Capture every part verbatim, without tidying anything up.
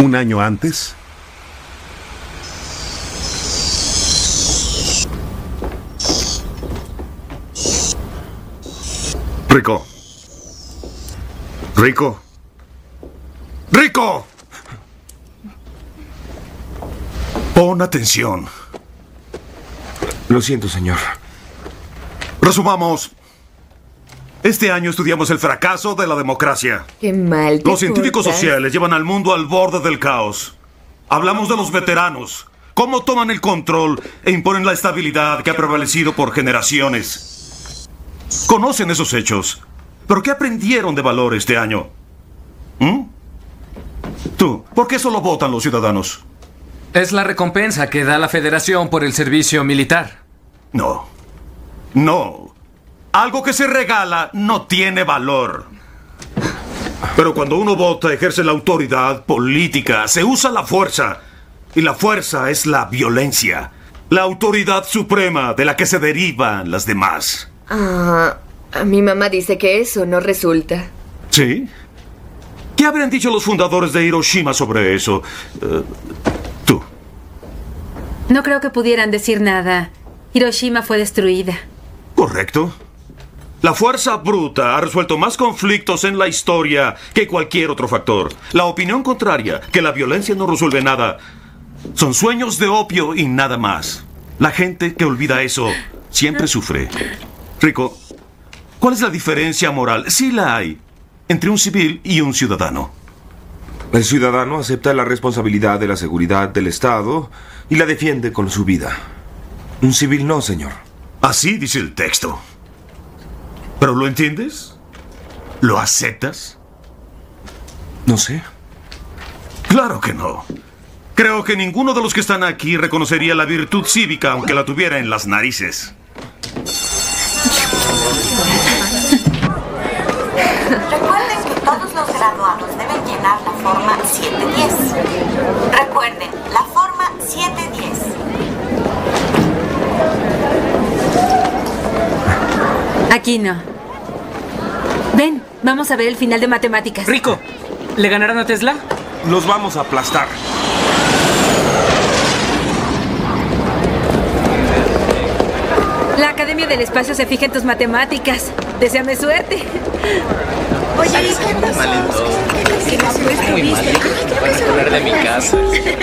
Un año antes, Rico. Rico. ¡Rico! Pon atención. Lo siento, señor. Resumamos. Este año estudiamos el fracaso de la democracia. Qué mal te Los científicos portas. sociales llevan al mundo al borde del caos. Hablamos de los veteranos. Cómo toman el control e imponen la estabilidad que ha prevalecido por generaciones. Conocen esos hechos. ¿Pero qué aprendieron de valor este año? ¿Mm? Tú, ¿por qué solo votan los ciudadanos? Es la recompensa que da la Federación por el servicio militar. No. No. Algo que se regala no tiene valor. Pero cuando uno vota, ejerce la autoridad política, se usa la fuerza. Y la fuerza es la violencia. La autoridad suprema de la que se derivan las demás. Ah, mi mamá dice que eso no resulta. ¿Sí? ¿Qué habrían dicho los fundadores de Hiroshima sobre eso? Uh, tú. No creo que pudieran decir nada. Hiroshima fue destruida. Correcto. La fuerza bruta ha resuelto más conflictos en la historia que cualquier otro factor. La opinión contraria, que la violencia no resuelve nada, son sueños de opio y nada más. La gente que olvida eso siempre sufre. Rico, ¿cuál es la diferencia moral, si la hay, entre un civil y un ciudadano? El ciudadano acepta la responsabilidad de la seguridad del Estado y la defiende con su vida. Un civil no, señor. Así dice el texto. ¿Pero lo entiendes? ¿Lo aceptas? No sé. Claro que no. Creo que ninguno de los que están aquí reconocería la virtud cívica aunque la tuviera en las narices. Recuerden que todos los graduados deben llenar la forma siete diez. Recuerden, la forma siete diez. Aquí no. Ven, vamos a ver el final de matemáticas. Rico, ¿le ganarán a Tesla? Los vamos a aplastar. La Academia del Espacio se fija en tus matemáticas. Deséame suerte. Oye, ¿qué pasó? ¿Qué pasó? Muy mal. Van a correr de mi casa.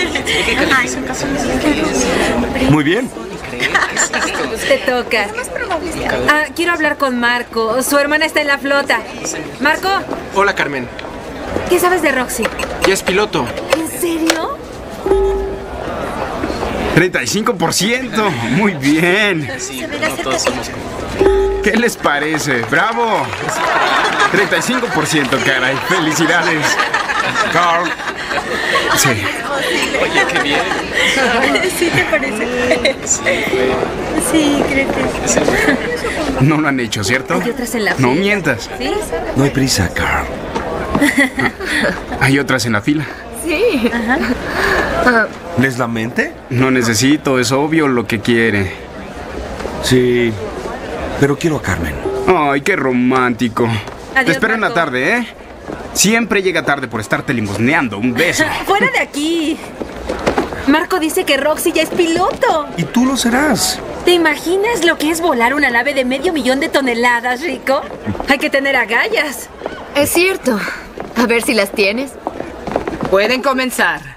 Muy bien. Te toca. Ah, quiero hablar con Marco. Su hermana está en la flota. Marco, Hola, Carmen. ¿qué sabes de Roxy? Ya es piloto. ¿En serio? treinta y cinco por ciento. Muy bien. Sí, pero no todos somos como... ¿Qué les parece? ¡Bravo! treinta y cinco por ciento, caray. ¡Felicidades! Carl. Sí. Oye, qué bien. ¿Sí te parece? Sí, fue... Sí, creo que sí. No lo han hecho, ¿cierto? Hay otras en la No fila. mientas. ¿Sí? No hay prisa, Carl. Hay otras en la fila. Sí. Ah, ¿Les la mente? No necesito, es obvio lo que quiere. Sí. Pero quiero a Carmen. Ay, qué romántico. Adiós, Te espero en la Marco. tarde, ¿eh? Siempre llega tarde por estarte limosneando. Un beso. ¡Fuera de aquí! Marco dice que Roxy ya es piloto. Y tú lo serás. ¿Te imaginas lo que es volar una nave de medio millón de toneladas, Rico? Hay que tener agallas. es cierto. A ver si las tienes. Pueden comenzar.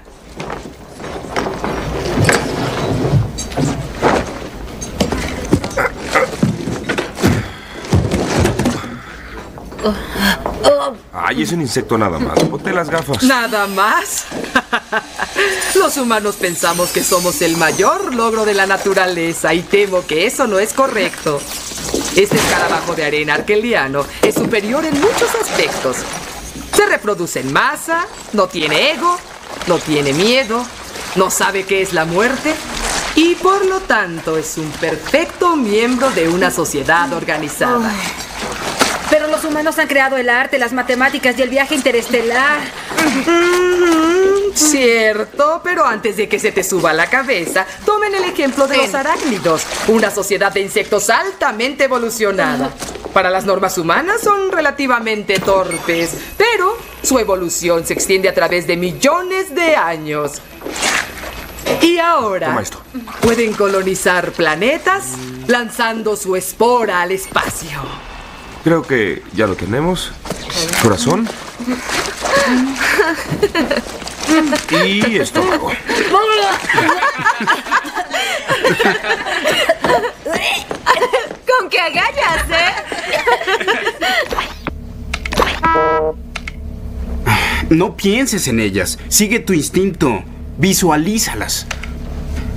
Ay, es un insecto nada más. Ponte las gafas. ¿Nada más? Los humanos pensamos que somos el mayor logro de la naturaleza y temo que eso no es correcto. Este escarabajo de arena arqueliano es superior en muchos aspectos. Se reproduce en masa, no tiene ego, no tiene miedo, no sabe qué es la muerte y por lo tanto es un perfecto miembro de una sociedad organizada. Pero los humanos han creado el arte, las matemáticas y el viaje interestelar. Mm, cierto, pero antes de que se te suba a la cabeza, tomen el ejemplo de los arácnidos, una sociedad de insectos altamente evolucionada. Para las normas humanas son relativamente torpes, pero Su evolución se extiende a través de millones de años. Y ahora Toma esto. pueden colonizar planetas lanzando su espora al espacio. Creo que ya lo tenemos. Corazón. Y estómago. Con que agallas, ¿eh? No pienses en ellas. Sigue tu instinto. Visualízalas.